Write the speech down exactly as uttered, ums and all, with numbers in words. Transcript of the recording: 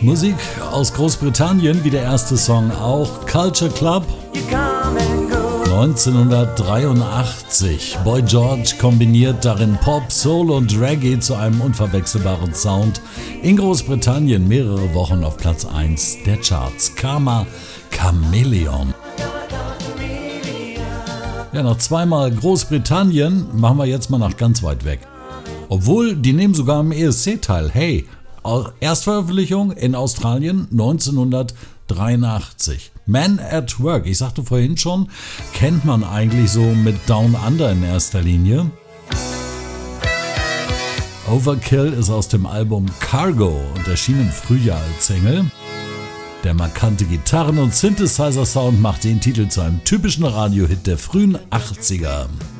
Musik aus Großbritannien, wie der erste Song auch, Culture Club. neunzehnhundertdreiundachtzig. Boy George kombiniert darin Pop, Soul und Reggae zu einem unverwechselbaren Sound. In Großbritannien mehrere Wochen auf Platz eins der Charts. Karma Chameleon. Ja, noch zweimal Großbritannien, machen wir jetzt mal nach ganz weit weg. Obwohl, die nehmen sogar am E S C teil. Hey, Erstveröffentlichung in Australien neunzehnhundertdreiundachtzig. Man at Work, ich sagte vorhin schon, kennt man eigentlich so mit Down Under in erster Linie. Overkill ist aus dem Album Cargo und erschien im Frühjahr als Single. Der markante Gitarren- und Synthesizer-Sound macht den Titel zu einem typischen Radiohit der frühen achtziger.